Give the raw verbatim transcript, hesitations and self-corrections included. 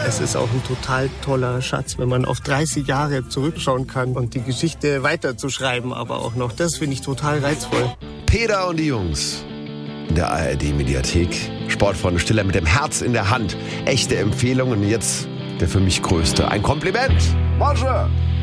Es ist auch ein total toller Schatz, wenn man auf dreißig Jahre zurückschauen kann und die Geschichte weiterzuschreiben, aber auch noch. Das finde ich total reizvoll. Peter und die Jungs in der A R D-Mediathek. Sportfreunde Stiller mit dem Herz in der Hand. Echte Empfehlung und jetzt der für mich größte. Ein Kompliment. Bonjour.